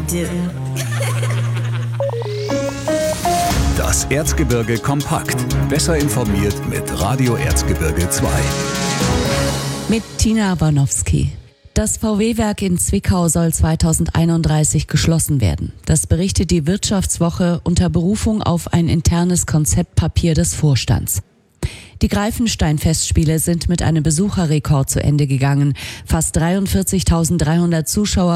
do. Das Erzgebirge kompakt. Besser informiert mit Radio Erzgebirge 2. Mit Tina Warnowski. Das VW-Werk in Zwickau soll 2031 geschlossen werden. Das berichtet die Wirtschaftswoche unter Berufung auf ein internes Konzeptpapier des Vorstands. Die Greifenstein-Festspiele sind mit einem Besucherrekord zu Ende gegangen. Fast 43.300 Zuschauer